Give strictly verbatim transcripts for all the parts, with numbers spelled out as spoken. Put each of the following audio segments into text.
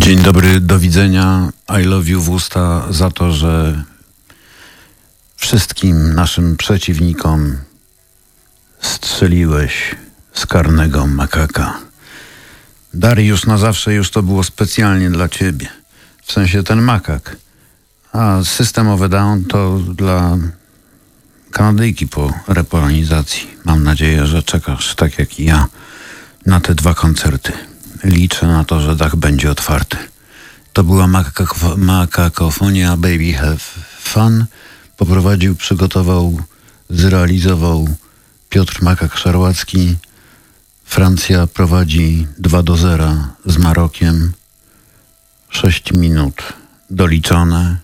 Dzień dobry, do widzenia. I love you w usta za to, że wszystkim naszym przeciwnikom strzeliłeś z karnego makaka. Dariusz, na zawsze już to było specjalnie dla ciebie. W sensie ten makak. A systemowy down to dla Kanadyjki po repolonizacji. Mam nadzieję, że czekasz, tak jak i ja, na te dwa koncerty. Liczę na to, że dach będzie otwarty. To była makako- makakofonia Baby Have Fun. Poprowadził, przygotował, zrealizował Piotr Makak-Szarłacki. Francja prowadzi dwa do zera z Marokiem. sześć minut doliczone.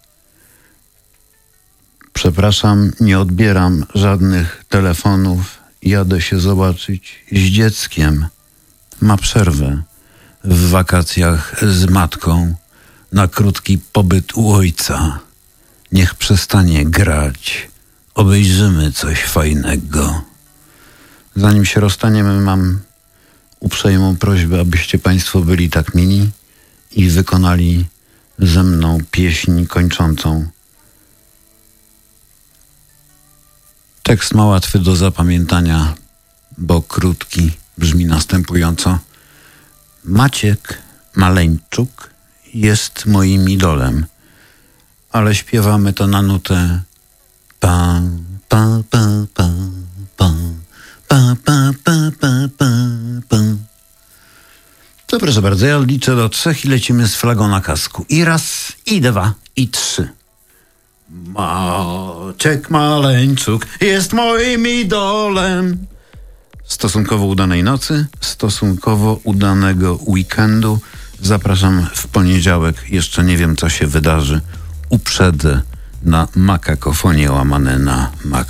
Przepraszam, nie odbieram żadnych telefonów. Jadę się zobaczyć z dzieckiem. Ma przerwę w wakacjach z matką na krótki pobyt u ojca. Niech przestanie grać. Obejrzymy coś fajnego. Zanim się rozstaniemy, mam uprzejmą prośbę, abyście państwo byli tak mili i wykonali ze mną pieśń kończącą. Tekst ma łatwy do zapamiętania, bo krótki. Brzmi następująco. Maciek Maleńczuk jest moim idolem, ale śpiewamy to na nutę pa, pa, pa, pa, pa, pa, pa, pa, pa, pa, pa. To proszę bardzo, ja liczę do trzech i lecimy z flagą na kasku. I raz, i dwa, i trzy. Maciek Maleńczuk jest moim idolem. Stosunkowo udanej nocy, stosunkowo udanego weekendu. Zapraszam w poniedziałek. Jeszcze nie wiem, co się wydarzy. Uprzedzę na makakofonię łamane na Mac.